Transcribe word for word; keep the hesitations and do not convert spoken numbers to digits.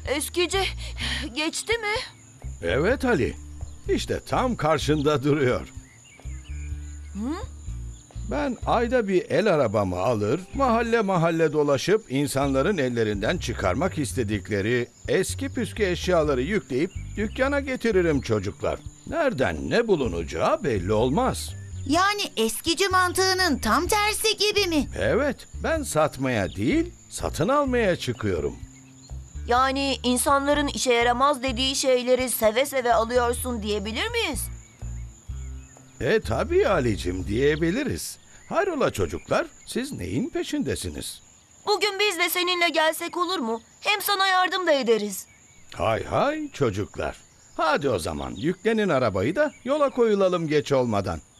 Eskici geçti mi? Evet Ali. İşte tam karşında duruyor. Hı? Ben ayda bir el arabamı alır, mahalle mahalle dolaşıp insanların ellerinden çıkarmak istedikleri eski püskü eşyaları yükleyip dükkana getiririm çocuklar. Nereden ne bulunacağı belli olmaz. Yani eskici mantığının tam tersi gibi mi? Evet, ben satmaya değil, satın almaya çıkıyorum. Yani insanların işe yaramaz dediği şeyleri seve seve alıyorsun diyebilir miyiz? E tabii Ali'cim diyebiliriz. Hayrola çocuklar, siz neyin peşindesiniz? Bugün biz de seninle gelsek olur mu? Hem sana yardım da ederiz. Hay hay çocuklar. Hadi o zaman yüklenin arabayı da yola koyulalım geç olmadan.